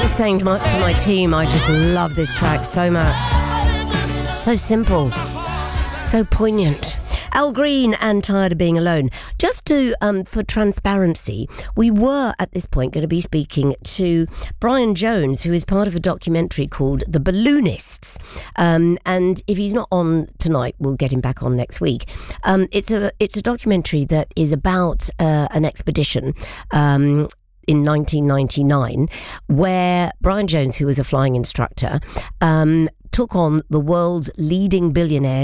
was saying to my team, I just love this track so much. So simple, so poignant. Al Green and Tired of Being Alone. Just to, for transparency, we were at this point going to be speaking to Brian Jones, who is part of a documentary called The Balloonists. And if he's not on tonight, we'll get him back on next week. It's a documentary that is about an expedition in 1999, where Brian Jones, who was a flying instructor, took on the world's leading billionaire